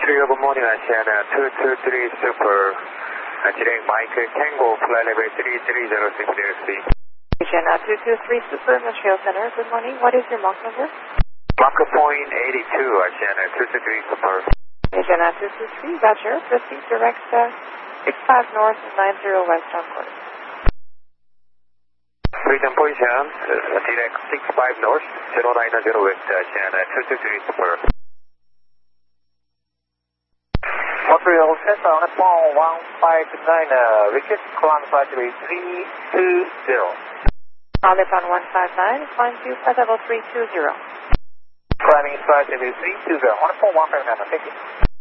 Trio, good morning, Asiana 223 Super. Direct Mike Tango, flight level 3306 Asiana 223 Super, Montreal Center, good morning. What is your Mach number? Mach point 82, Asiana 223 Super. Asiana 223, Roger. Proceed direct 65 north, 90 west on course. Freedom position, direct 65 north, 090 west, Asiana 223 Super. Montreal Center on phone 159, request climb flight level 320. Nippon 159, climb to flight level 320. Climbing flight level 320, on phone 159, thank you.